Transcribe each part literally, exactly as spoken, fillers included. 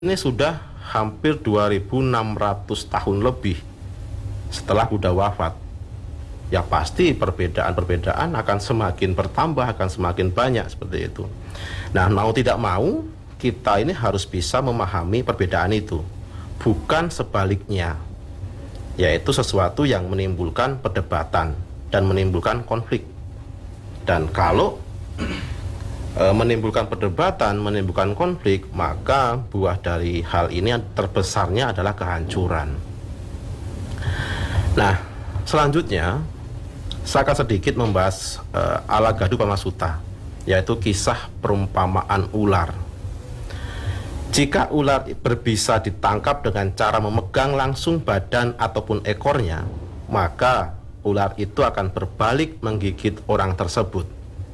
Ini sudah hampir dua ribu enam ratus tahun lebih setelah Buddha wafat. Ya pasti perbedaan-perbedaan akan semakin bertambah, akan semakin banyak seperti itu. Nah, mau tidak mau kita ini harus bisa memahami perbedaan itu, bukan sebaliknya, yaitu sesuatu yang menimbulkan perdebatan dan menimbulkan konflik. Dan kalau e, menimbulkan perdebatan, menimbulkan konflik, maka buah dari hal ini terbesarnya adalah kehancuran. Nah, selanjutnya saya akan sedikit membahas e, Alagadu-Pama Sutta, yaitu kisah perumpamaan ular. Jika ular berbisa ditangkap dengan cara memegang langsung badan ataupun ekornya, maka ular itu akan berbalik menggigit orang tersebut.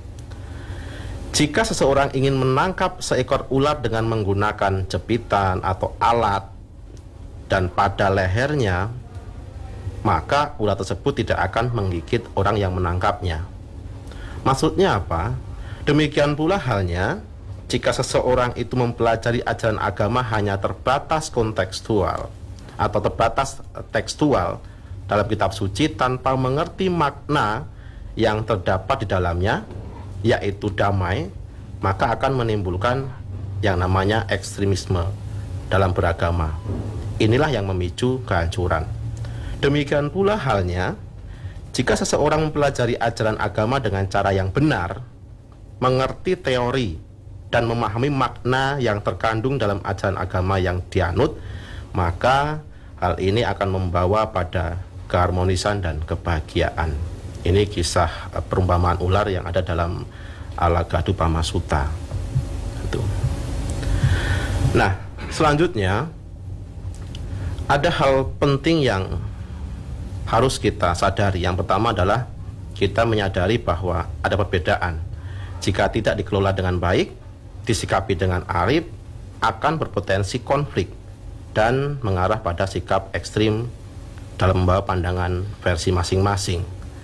Jika seseorang ingin menangkap seekor ular dengan menggunakan jepitan atau alat dan pada lehernya, maka ular tersebut tidak akan menggigit orang yang menangkapnya. Maksudnya apa? Demikian pula halnya jika seseorang itu mempelajari ajaran agama hanya terbatas kontekstual atau terbatas tekstual dalam kitab suci tanpa mengerti makna yang terdapat di dalamnya, yaitu damai, maka akan menimbulkan yang namanya ekstremisme dalam beragama. Inilah yang memicu kehancuran. Demikian pula halnya jika seseorang mempelajari ajaran agama dengan cara yang benar, mengerti teori dan memahami makna yang terkandung dalam ajaran agama yang dianut, maka hal ini akan membawa pada keharmonisan dan kebahagiaan. Ini kisah uh, perumpamaan ular yang ada dalam Alagadu-Pama Sutta. Itu. Nah, selanjutnya ada hal penting yang harus kita sadari. Yang pertama adalah kita menyadari bahwa ada perbedaan. Jika tidak dikelola dengan baik, disikapi dengan arif, akan berpotensi konflik dan mengarah pada sikap ekstrim dalam membawa pandangan versi masing-masing.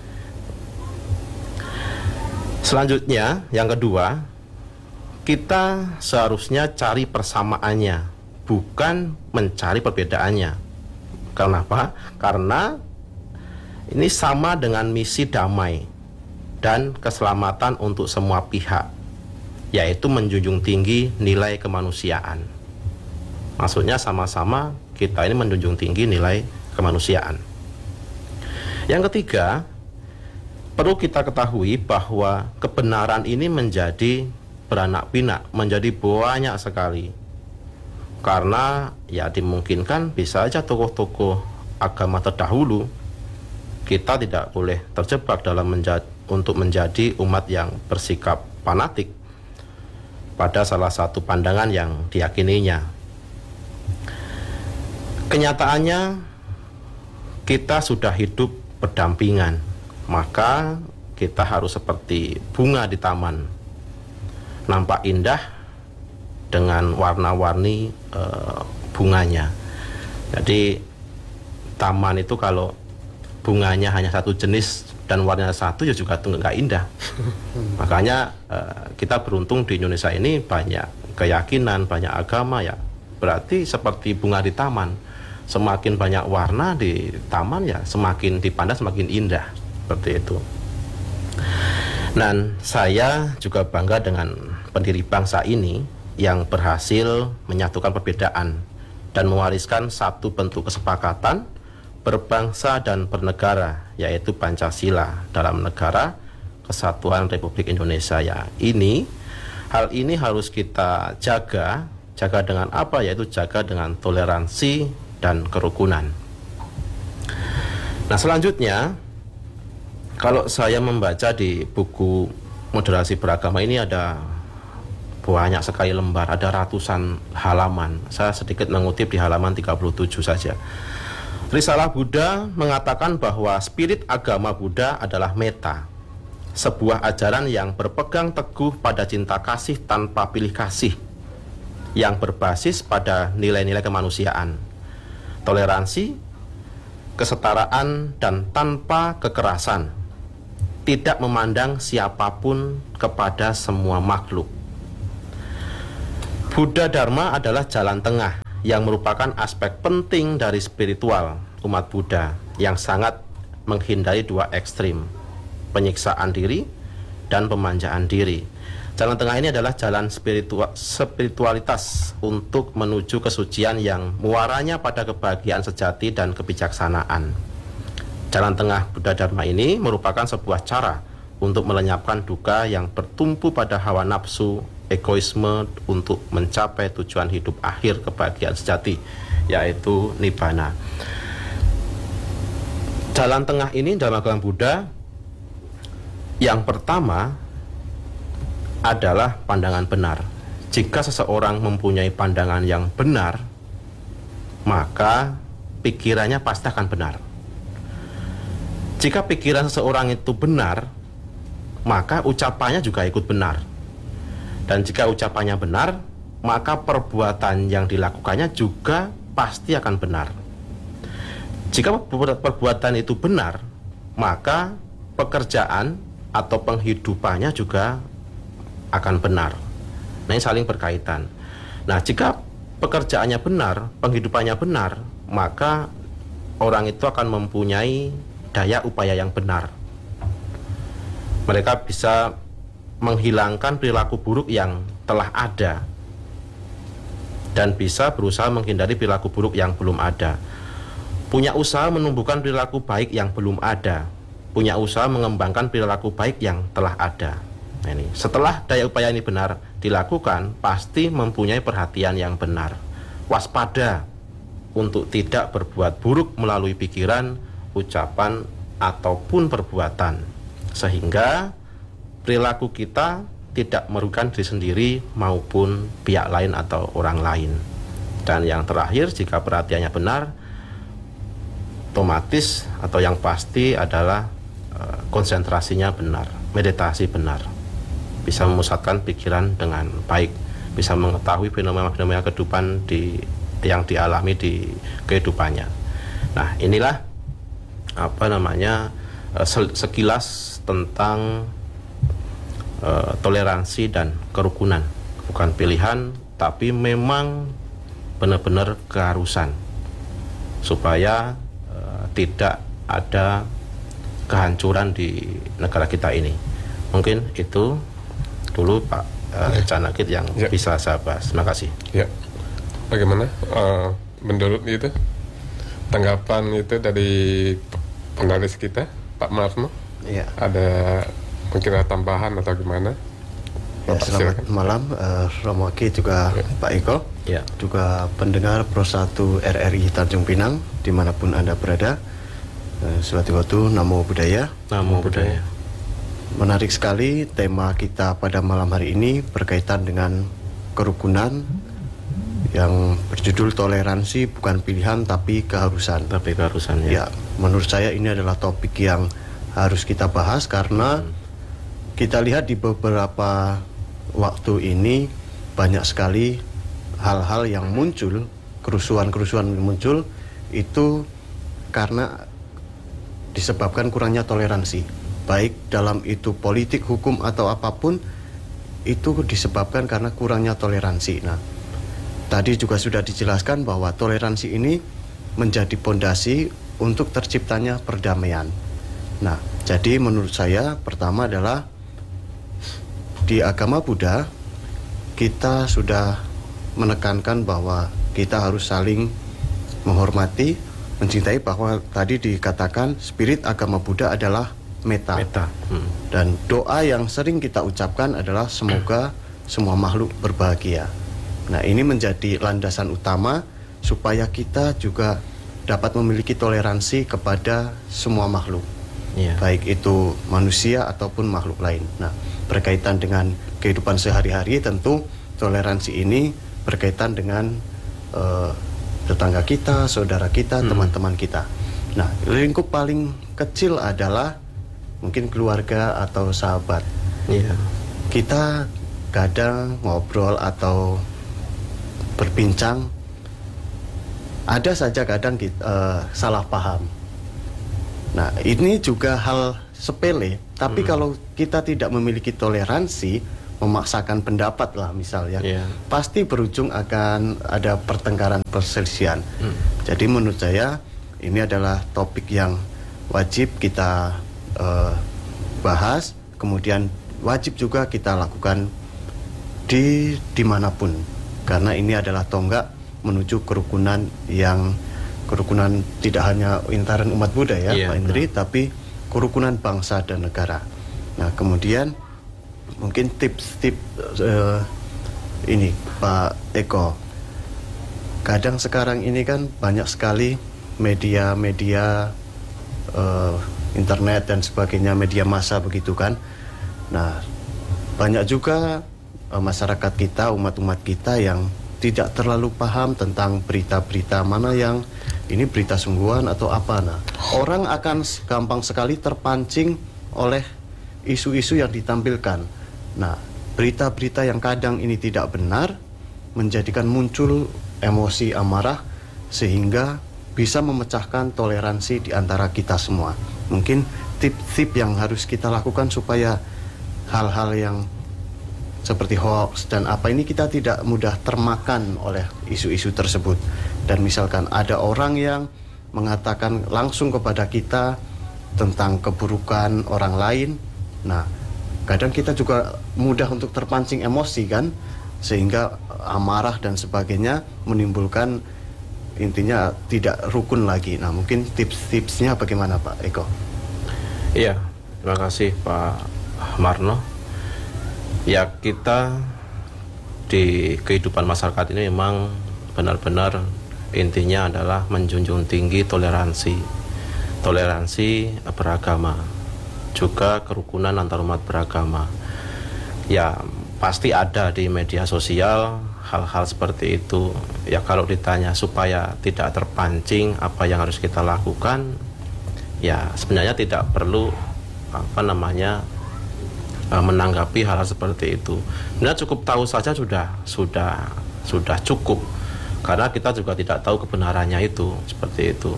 Selanjutnya, yang kedua, kita seharusnya cari persamaannya, bukan mencari perbedaannya. Kenapa? Karena ini sama dengan misi damai dan keselamatan untuk semua pihak, yaitu menjunjung tinggi nilai kemanusiaan. Maksudnya sama-sama kita ini menjunjung tinggi nilai kemanusiaan. Yang ketiga, perlu kita ketahui bahwa kebenaran ini menjadi beranak pinak, menjadi banyak sekali. Karena ya dimungkinkan bisa aja tokoh-tokoh agama terdahulu, kita tidak boleh terjebak dalam menjadi, untuk menjadi umat yang bersikap fanatik pada salah satu pandangan yang diyakininya. Kenyataannya kita sudah hidup berdampingan, maka kita harus seperti bunga di taman, nampak indah dengan warna-warni e, bunganya. Jadi taman itu kalau bunganya hanya satu jenis dan warnanya satu, ya juga itu nggak indah. Makanya e, kita beruntung di Indonesia ini banyak keyakinan, banyak agama, ya berarti seperti bunga di taman. Semakin banyak warna di taman, ya semakin dipandang semakin indah, seperti itu. Dan saya juga bangga dengan pendiri bangsa ini yang berhasil menyatukan perbedaan dan mewariskan satu bentuk kesepakatan berbangsa dan bernegara, yaitu Pancasila dalam Negara Kesatuan Republik Indonesia. Ya, ini hal ini harus kita jaga, jaga dengan apa? Yaitu jaga dengan toleransi dan kerukunan. Nah, selanjutnya, kalau saya membaca di buku Moderasi Beragama ini ada banyak sekali lembar, ada ratusan halaman. Saya sedikit mengutip di halaman tiga puluh tujuh saja. Risalah Buddha mengatakan bahwa spirit agama Buddha adalah metta, sebuah ajaran yang berpegang teguh pada cinta kasih tanpa pilih kasih, yang berbasis pada nilai-nilai kemanusiaan, toleransi, kesetaraan, dan tanpa kekerasan, tidak memandang siapapun kepada semua makhluk. Buddha Dharma adalah jalan tengah yang merupakan aspek penting dari spiritual umat Buddha yang sangat menghindari dua ekstrim, penyiksaan diri dan pemanjaan diri. Jalan tengah ini adalah jalan spiritual, spiritualitas untuk menuju kesucian yang muaranya pada kebahagiaan sejati dan kebijaksanaan. Jalan tengah Buddha Dharma ini merupakan sebuah cara untuk melenyapkan duka yang bertumpu pada hawa nafsu, egoisme untuk mencapai tujuan hidup akhir kebahagiaan sejati, yaitu Nibbana. Jalan tengah ini dalam agama Buddha yang pertama adalah pandangan benar. Jika seseorang mempunyai pandangan yang benar, maka pikirannya pasti akan benar. Jika pikiran seseorang itu benar, maka ucapannya juga ikut benar. Dan jika ucapannya benar, maka perbuatan yang dilakukannya juga pasti akan benar. Jika perbuatan itu benar, maka pekerjaan atau penghidupannya juga akan benar. Nah, ini saling berkaitan. Nah, jika pekerjaannya benar, penghidupannya benar, maka orang itu akan mempunyai daya upaya yang benar. Mereka bisa menghilangkan perilaku buruk yang telah ada dan bisa berusaha menghindari perilaku buruk yang belum ada. Punya usaha menumbuhkan perilaku baik yang belum ada. Punya usaha mengembangkan perilaku baik yang telah ada. Nah, ini setelah daya upaya ini benar dilakukan, pasti mempunyai perhatian yang benar. Waspada untuk tidak berbuat buruk melalui pikiran, ucapan, ataupun perbuatan, sehingga perilaku kita tidak merugikan diri sendiri maupun pihak lain atau orang lain. Dan yang terakhir, jika perhatiannya benar, otomatis atau yang pasti adalah uh, konsentrasinya benar, meditasi benar, bisa memusatkan pikiran dengan baik, bisa mengetahui fenomena-fenomena kehidupan di, yang dialami di kehidupannya. Nah, inilah apa namanya uh, sekilas tentang Uh, toleransi dan kerukunan. Bukan pilihan, tapi memang benar-benar keharusan supaya uh, tidak ada kehancuran di negara kita ini. Mungkin itu dulu Pak uh, ya. Canakit yang ya. bisa saya bahas. Terima kasih. Ya. Bagaimana uh, menurut itu tanggapan itu dari penulis kita Pak Marno? Ya. Ada mungkin ada tambahan atau gimana? Ya, selamat silakan. Malam uh, Romo Aki juga ya. Pak Iko ya. Juga pendengar Pro satu R R I Tanjung Pinang dimanapun Anda berada. uh, Suatu waktu Namo Buddhaya. Namo Buddhaya. Menarik sekali tema kita pada malam hari ini berkaitan dengan kerukunan yang berjudul toleransi bukan pilihan tapi keharusan. Tapi keharusan ya. Ya, menurut saya ini adalah topik yang harus kita bahas karena hmm. kita lihat di beberapa waktu ini banyak sekali hal-hal yang muncul, kerusuhan-kerusuhan yang muncul itu karena disebabkan kurangnya toleransi. Baik dalam itu politik, hukum atau apapun itu disebabkan karena kurangnya toleransi. Nah, tadi juga sudah dijelaskan bahwa toleransi ini menjadi pondasi untuk terciptanya perdamaian. Nah, jadi menurut saya pertama adalah di agama Buddha kita sudah menekankan bahwa kita harus saling menghormati, mencintai, bahwa tadi dikatakan spirit agama Buddha adalah metta. Metta. Hmm. Dan doa yang sering kita ucapkan adalah semoga semua makhluk berbahagia. Nah, ini menjadi landasan utama supaya kita juga dapat memiliki toleransi kepada semua makhluk. Yeah. Baik itu manusia ataupun makhluk lain. Nah, berkaitan dengan kehidupan sehari-hari tentu toleransi ini berkaitan dengan uh, tetangga kita, saudara kita, hmm. teman-teman kita. Nah, lingkup paling kecil adalah mungkin keluarga atau sahabat. Yeah. Kita kadang ngobrol atau berbincang, ada saja kadang kita uh, salah paham. Nah, ini juga hal sepele, tapi hmm. kalau kita tidak memiliki toleransi, memaksakan pendapat lah misalnya, yeah. pasti berujung akan ada pertengkaran perselisihan. Hmm. Jadi menurut saya ini adalah topik yang wajib kita uh, bahas, kemudian wajib juga kita lakukan di dimanapun, karena ini adalah tonggak menuju kerukunan yang kerukunan tidak hanya intaran umat Buddha ya, yeah, Pak Indri, nah. tapi kerukunan bangsa dan negara. Nah kemudian mungkin tips-tips uh, ini Pak Eko, kadang sekarang ini kan banyak sekali media-media uh, internet dan sebagainya, media massa begitu kan. Nah banyak juga uh, masyarakat kita, umat-umat kita yang tidak terlalu paham tentang berita-berita mana yang ini berita sungguhan atau apa. Nah orang akan gampang sekali terpancing oleh isu-isu yang ditampilkan. Nah, berita-berita yang kadang ini tidak benar menjadikan muncul emosi amarah sehingga bisa memecahkan toleransi di antara kita semua. Mungkin tip-tip yang harus kita lakukan supaya hal-hal yang seperti hoax dan apa ini kita tidak mudah termakan oleh isu-isu tersebut. Dan misalkan ada orang yang mengatakan langsung kepada kita tentang keburukan orang lain, nah kadang kita juga mudah untuk terpancing emosi kan, sehingga amarah dan sebagainya menimbulkan intinya tidak rukun lagi. Nah mungkin tips-tipsnya bagaimana Pak Eko? Iya, terima kasih Pak Marno. Ya kita di kehidupan masyarakat ini memang benar-benar intinya adalah menjunjung tinggi toleransi, toleransi beragama, juga kerukunan antar umat beragama. Ya pasti ada di media sosial hal-hal seperti itu. Ya kalau ditanya supaya tidak terpancing apa yang harus kita lakukan, ya sebenarnya tidak perlu apa namanya menanggapi hal-hal seperti itu. Sebenarnya cukup tahu saja sudah sudah sudah cukup, karena kita juga tidak tahu kebenarannya itu seperti itu.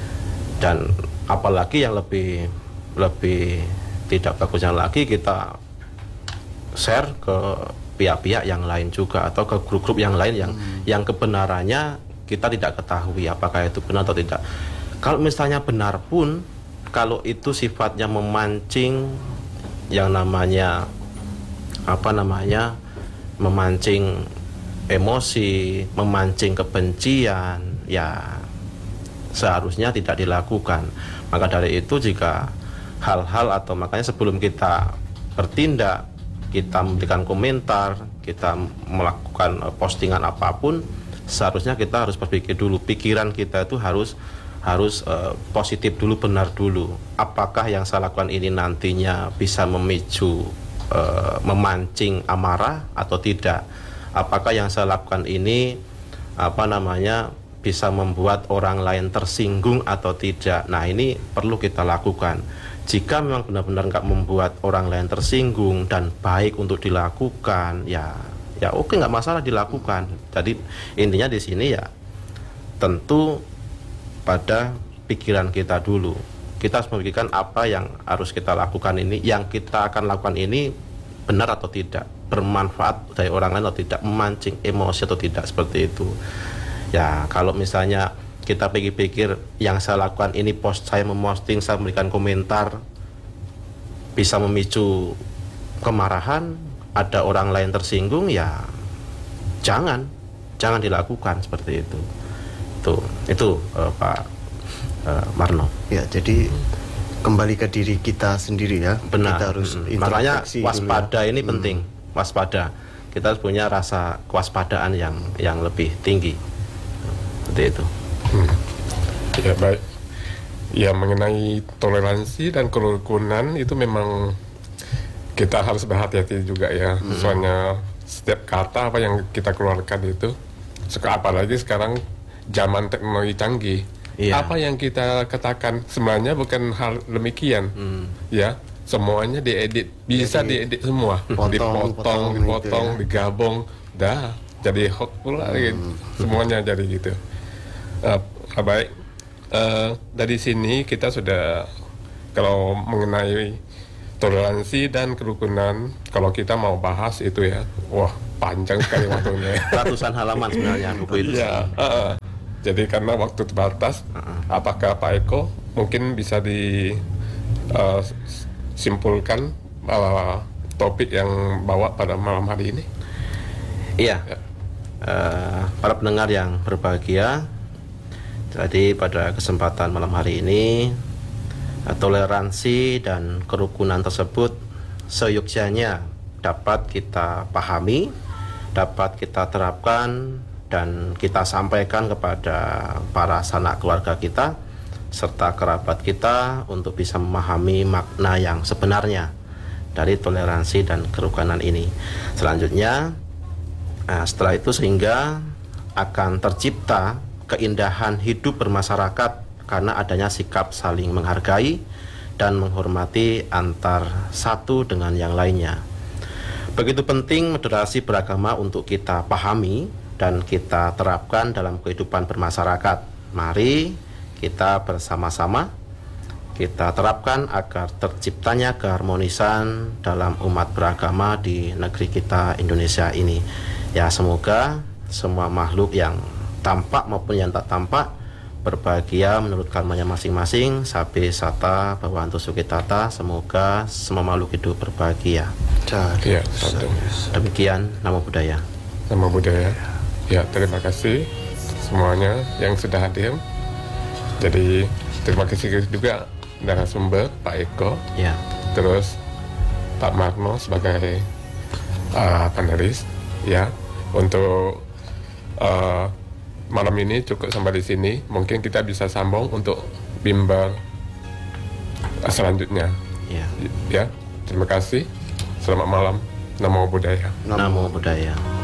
Dan apalagi yang lebih lebih tidak bagusnya lagi kita share ke pihak-pihak yang lain juga atau ke grup-grup yang lain yang hmm. yang kebenarannya kita tidak ketahui apakah itu benar atau tidak. Kalau misalnya benar pun, kalau itu sifatnya memancing yang namanya apa namanya memancing emosi, memancing kebencian, ya seharusnya tidak dilakukan. Maka dari itu jika hal-hal atau makanya sebelum kita bertindak, kita memberikan komentar, kita melakukan postingan apapun, seharusnya kita harus berpikir dulu, pikiran kita itu harus harus uh, positif dulu, benar dulu. Apakah yang saya lakukan ini nantinya bisa memicu uh, memancing amarah atau tidak? Apakah yang saya lakukan ini apa namanya bisa membuat orang lain tersinggung atau tidak? Nah ini perlu kita lakukan. Jika memang benar-benar nggak membuat orang lain tersinggung dan baik untuk dilakukan, ya ya oke, nggak masalah dilakukan. Jadi intinya di sini ya tentu pada pikiran kita dulu. Kita harus memikirkan apa yang harus kita lakukan ini, yang kita akan lakukan ini benar atau tidak, bermanfaat dari orang lain atau tidak, memancing emosi atau tidak, seperti itu. Ya kalau misalnya kita pikir-pikir yang saya lakukan ini, post saya memposting, saya memberikan komentar bisa memicu kemarahan, ada orang lain tersinggung, ya jangan jangan dilakukan seperti itu. Itu itu uh, Pak uh, Marno. Ya, jadi kembali ke diri kita sendiri ya. Benar. Kita harus hmm. Makanya waspada ya. ini hmm. penting. Waspada. Kita harus punya rasa kewaspadaan yang yang lebih tinggi. Seperti itu. Hmm. Ya baik. Ya mengenai toleransi dan kerukunan itu memang kita harus berhati-hati juga ya. Hmm. Soalnya setiap kata apa yang kita keluarkan itu, apalagi sekarang zaman teknologi canggih. Iya. Apa yang kita katakan sebenarnya bukan hal demikian. Hmm. Ya, semuanya diedit, bisa jadi, diedit semua, potong, dipotong, potong, dipotong, ya. digabung, dah jadi hot pula, hmm. gitu. Semuanya jadi gitu. Uh, baik, uh, dari sini kita sudah kalau mengenai toleransi dan kerukunan. Kalau kita mau bahas itu ya, wah panjang sekali waktunya. Ratusan halaman sebenarnya buku itu. Ya, uh, jadi karena waktu terbatas, uh-uh. apakah Pak Eko mungkin bisa disimpulkan uh, uh, topik yang bawa pada malam hari ini? Iya, ya. uh, para pendengar yang berbahagia, jadi pada kesempatan malam hari ini, uh, toleransi dan kerukunan tersebut seyogyanya dapat kita pahami, dapat kita terapkan, dan kita sampaikan kepada para sanak keluarga kita serta kerabat kita untuk bisa memahami makna yang sebenarnya dari toleransi dan kerukunan ini. Selanjutnya, nah, setelah itu sehingga akan tercipta keindahan hidup bermasyarakat karena adanya sikap saling menghargai dan menghormati antar satu dengan yang lainnya. Begitu penting moderasi beragama untuk kita pahami dan kita terapkan dalam kehidupan bermasyarakat. Mari kita bersama-sama kita terapkan agar terciptanya keharmonisan dalam umat beragama di negeri kita Indonesia ini. Ya, semoga semua makhluk yang tampak maupun yang tak tampak berbahagia menurut karmanya masing-masing. Sabe sata bawantu sukitata, semoga semua makhluk hidup berbahagia. Ya, demikian, namo buddhaya. Namo buddhaya. Ya, terima kasih semuanya yang sudah hadir. Jadi terima kasih juga narasumber Pak Eko, ya. Terus Pak Marno sebagai uh, panelis, ya. Untuk uh, malam ini cukup sampai di sini. Mungkin kita bisa sambung untuk bimbel uh, selanjutnya. Ya. Ya, terima kasih. Selamat malam. Namo Buddhaya. Namo Buddhaya.